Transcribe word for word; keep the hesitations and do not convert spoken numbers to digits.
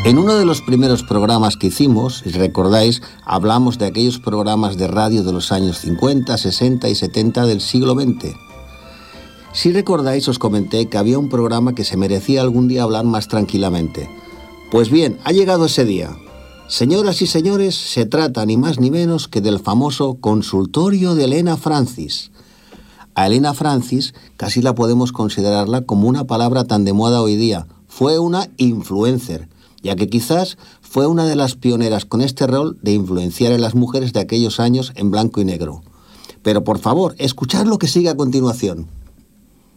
En uno de los primeros programas que hicimos, si recordáis, hablamos de aquellos programas de radio de los años cincuenta, sesenta y setenta del siglo veinte. Si recordáis, os comenté que había un programa que se merecía algún día hablar más tranquilamente. Pues bien, ha llegado ese día. Señoras y señores, se trata ni más ni menos que del famoso consultorio de Elena Francis. A Elena Francis casi la podemos considerarla como una palabra tan de moda hoy día. Fue una influencer, ya que quizás fue una de las pioneras con este rol de influenciar a las mujeres de aquellos años en blanco y negro. Pero por favor, escuchad lo que sigue a continuación.